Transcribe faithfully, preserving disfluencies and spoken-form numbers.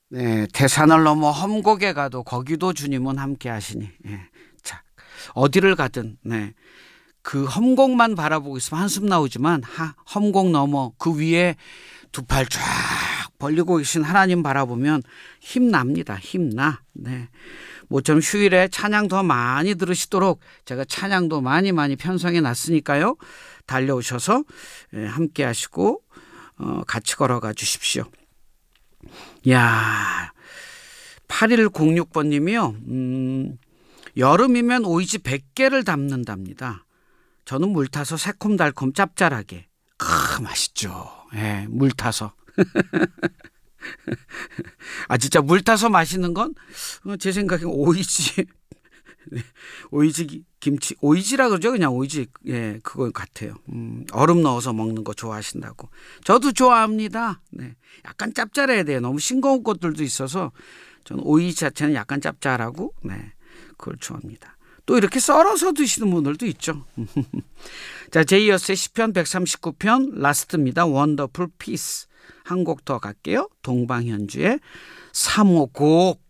네, 태산을 넘어 험곡에 가도 거기도 주님은 함께 하시니. 예. 자, 어디를 가든 네. 그 험곡만 바라보고 있으면 한숨 나오지만 하, 험곡 넘어 그 위에 두 팔 쫙 벌리고 계신 하나님 바라보면 힘납니다. 힘나. 네. 모처럼 휴일에 찬양 더 많이 들으시도록 제가 찬양도 많이 많이 편성해 놨으니까요. 달려오셔서 함께 하시고 어, 같이 걸어가 주십시오. 야, 팔일공육 번님이요. 음, 여름이면 오이지 백 개를 담는답니다. 저는 물 타서 새콤달콤 짭짤하게. 크, 맛있죠. 예, 물 타서. 아, 진짜 물 타서 마시는 건 제 생각엔 오이지. 오이지 김치, 오이지라 그러죠. 그냥 오이지. 예, 그거 같아요. 음, 얼음 넣어서 먹는 거 좋아하신다고. 저도 좋아합니다. 네. 약간 짭짤해야 돼요. 너무 싱거운 것들도 있어서 저는 오이지 자체는 약간 짭짤하고, 네, 그걸 좋아합니다. 또 이렇게 썰어서 드시는 분들도 있죠. 자, 제이어스의 시편 백삼십구 편 라스트입니다. 원더풀 피스. 한 곡 더 갈게요. 동방현주의 삼 호 곡.